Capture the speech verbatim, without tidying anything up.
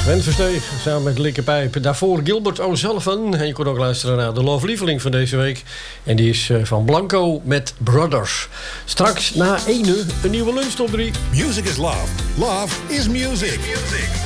Sven Versteeg samen met Likkerpijp. Daarvoor Gilbert O'Sullivan. En je kon ook luisteren naar de Love Lieveling van deze week. En die is van Blanco met Brothers. Straks na ene een nieuwe lunch top drie. Music is love. Love is music. music.